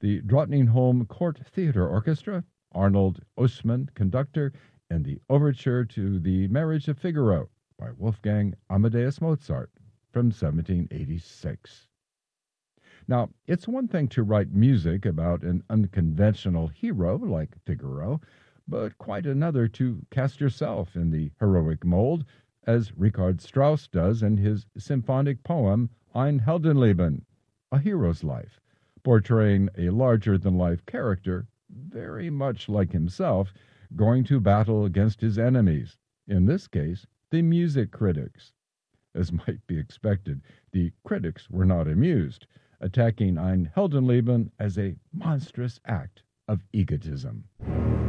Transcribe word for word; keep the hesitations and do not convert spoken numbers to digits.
the Drottningholm Court Theatre Orchestra, Arnold Ossmann, conductor, and the overture to The Marriage of Figaro by Wolfgang Amadeus Mozart from seventeen eighty-six. Now, it's one thing to write music about an unconventional hero like Figaro, but quite another to cast yourself in the heroic mold, as Richard Strauss does in his symphonic poem Ein Heldenleben, A Hero's Life, portraying a larger-than-life character, very much like himself, going to battle against his enemies, in this case, the music critics. As might be expected, the critics were not amused, attacking Ein Heldenleben as a monstrous act of egotism.